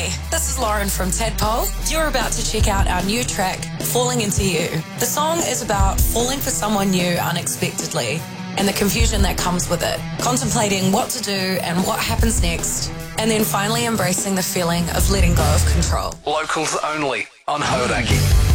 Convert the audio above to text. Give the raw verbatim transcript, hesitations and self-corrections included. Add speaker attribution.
Speaker 1: Hey, this is Lauren from Tadpole. You're about to check out our new track, Falling Into You. The song is about falling for someone new unexpectedly and the confusion that comes with it, contemplating what to do and what happens next, and then finally embracing the feeling of letting go of control.
Speaker 2: Locals only on Hauraki.